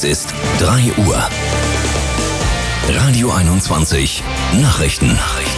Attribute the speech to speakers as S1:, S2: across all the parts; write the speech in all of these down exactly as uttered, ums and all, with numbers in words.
S1: Es ist drei Uhr. Radio einundzwanzig Nachrichten.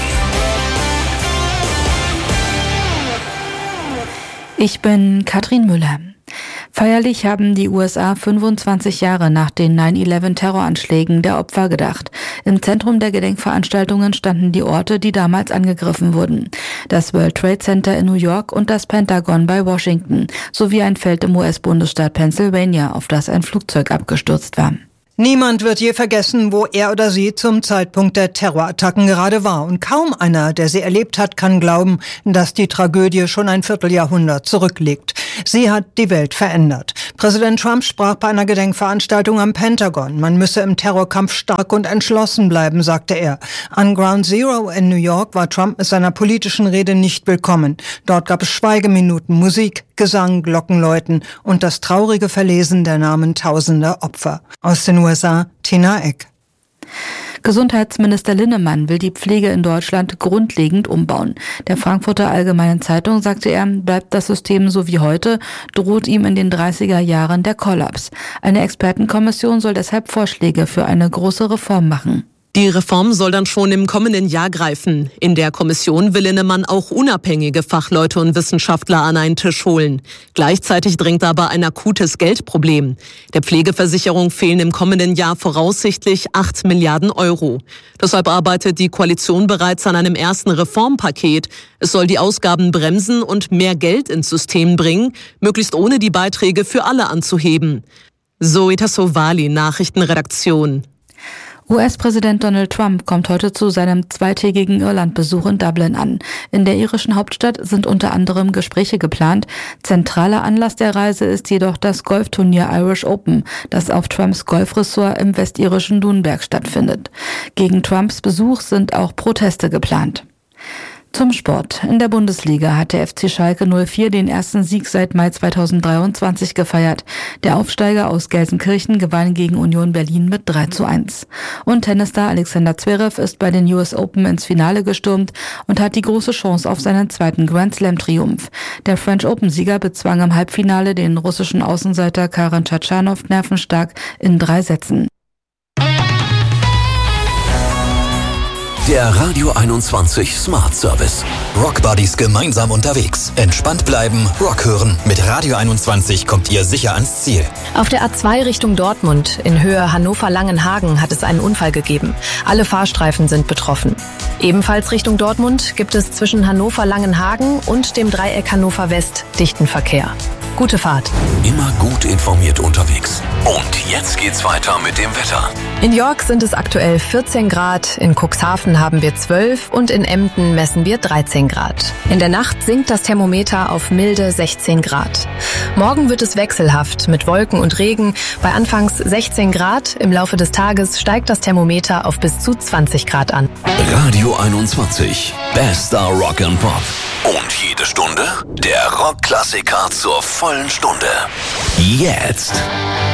S2: Ich bin Katrin Müller. Feierlich haben die U S A fünfundzwanzig Jahre nach den neun elf Terroranschlägen der Opfer gedacht. Im Zentrum der Gedenkveranstaltungen standen die Orte, die damals angegriffen wurden. Das World Trade Center in New York und das Pentagon bei Washington, sowie ein Feld im U S-Bundesstaat Pennsylvania, auf das ein Flugzeug abgestürzt war.
S3: Niemand wird je vergessen, wo er oder sie zum Zeitpunkt der Terrorattacken gerade war. Und kaum einer, der sie erlebt hat, kann glauben, dass die Tragödie schon ein Vierteljahrhundert zurückliegt. Sie hat die Welt verändert. Präsident Trump sprach bei einer Gedenkveranstaltung am Pentagon. Man müsse im Terrorkampf stark und entschlossen bleiben, sagte er. An Ground Zero in New York war Trump mit seiner politischen Rede nicht willkommen. Dort gab es Schweigeminuten, Musik, Gesang, Glockenläuten und das traurige Verlesen der Namen tausender Opfer. Aus den U S A, Tina Eck.
S2: Gesundheitsminister Linnemann will die Pflege in Deutschland grundlegend umbauen. Der Frankfurter Allgemeinen Zeitung sagte er, bleibt das System so wie heute, droht ihm in den dreißiger Jahren der Kollaps. Eine Expertenkommission soll deshalb Vorschläge für eine große Reform machen.
S4: Die Reform soll dann schon im kommenden Jahr greifen. In der Kommission will Linnemann auch unabhängige Fachleute und Wissenschaftler an einen Tisch holen. Gleichzeitig drängt aber ein akutes Geldproblem. Der Pflegeversicherung fehlen im kommenden Jahr voraussichtlich acht Milliarden Euro. Deshalb arbeitet die Koalition bereits an einem ersten Reformpaket. Es soll die Ausgaben bremsen und mehr Geld ins System bringen, möglichst ohne die Beiträge für alle anzuheben. Zoe Tassovali, Nachrichtenredaktion.
S2: U S-Präsident Donald Trump kommt heute zu seinem zweitägigen Irlandbesuch in Dublin an. In der irischen Hauptstadt sind unter anderem Gespräche geplant. Zentraler Anlass der Reise ist jedoch das Golfturnier Irish Open, das auf Trumps Golfressort im westirischen Doonberg stattfindet. Gegen Trumps Besuch sind auch Proteste geplant. Zum Sport. In der Bundesliga hat der F C Schalke null vier den ersten Sieg seit Mai zweitausenddreiundzwanzig gefeiert. Der Aufsteiger aus Gelsenkirchen gewann gegen Union Berlin mit drei zu eins. Und Tennisstar Alexander Zverev ist bei den U S Open ins Finale gestürmt und hat die große Chance auf seinen zweiten Grand Slam-Triumph. Der French Open-Sieger bezwang im Halbfinale den russischen Außenseiter Karen Tschatschanow nervenstark in drei Sätzen.
S1: Der Radio einundzwanzig Smart Service.
S5: Rock Buddies gemeinsam unterwegs. Entspannt bleiben, Rock hören. Mit Radio einundzwanzig kommt ihr sicher ans Ziel.
S6: Auf der A zwei Richtung Dortmund in Höhe Hannover-Langenhagen hat es einen Unfall gegeben. Alle Fahrstreifen sind betroffen. Ebenfalls Richtung Dortmund gibt es zwischen Hannover-Langenhagen und dem Dreieck Hannover West dichten Verkehr. Gute Fahrt.
S1: Immer gut informiert unterwegs. Und jetzt geht's weiter mit dem Wetter.
S6: In York sind es aktuell vierzehn Grad, in Cuxhaven haben wir zwölf und in Emden messen wir dreizehn Grad. In der Nacht sinkt das Thermometer auf milde sechzehn Grad. Morgen wird es wechselhaft mit Wolken und Regen. Bei anfangs sechzehn Grad, im Laufe des Tages steigt das Thermometer auf bis zu zwanzig Grad an.
S1: Radio einundzwanzig. Bester Rock and Pop. Und jede Stunde der Rockklassiker zur vollen Stunde. Jetzt.